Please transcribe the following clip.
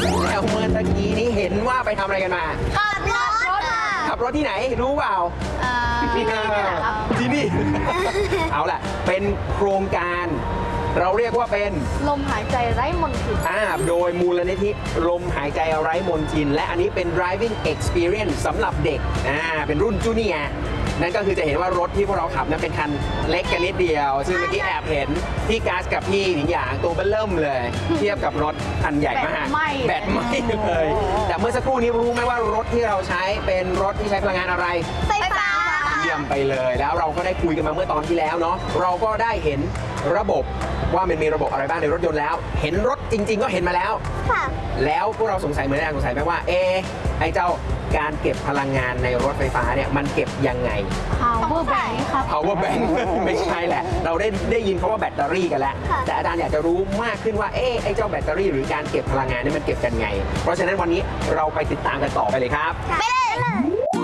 แล้วเมื่อตะกี้นี้เห็นว่าไปทำอะไรกันมาขับรถค่ะขับรถที่ไหนรู้เปล่าที่นี่แหละครับที่นี่ เอาล่ะเป็นโครงการเราเรียกว่าเป็นลมหายใจไร้มนทินโดยมูลนิธิลมหายใจไร้มนทินและอันนี้เป็น driving experience สำหรับเด็กเป็นรุ่นจูเนียร์นั่นก็คือจะเห็นว่ารถที่พวกเราขับนั้นเป็นคันเล็กกันนิดเดียว ซึ่งเมื่อกี้แอบเห็นพี่ก๊าซกับพี่หนิงหยางตัวเบ้อเริ่มเลย เทียบกับรถคันใหญ่มากแบตไหม้เลย แต่เมื่อสักครู่นี้รู้ไหมว่ารถที่เราใช้เป็นรถที่ใช้พลังงานอะไรไฟฟ้าเยี่ยมไปเลยแล้วเราก็ได้คุยกันมาเมื่อตอนที่แล้วเนาะเราก็ได้เห็นระบบว่ามันมีระบบอะไรบ้างในรถยนต์แล้ว เห็นรถจริง ๆ ก็เห็นมาแล้วค่ะแล้วพวกเราสงสัยเหมือนกันสงสัยไหมว่าไอ้เจ้าการเก็บพลังงานในรถไฟฟ้าเนี่ยมันเก็บยังไง power bank ครับ power bank ไม่ใช่แหละ เราได้ยินคำว่าแบตเตอรี่กันแล้วค่ะแต่อาจารย์อยากจะรู้มากขึ้นว่าไอ้เจ้าแบตเตอรี่หรือการเก็บพลังงานเนี่ยมันเก็บกันไง เพราะฉะนั้นวันนี้เราไปติดตามกันต่อไปเลยครับไปเลย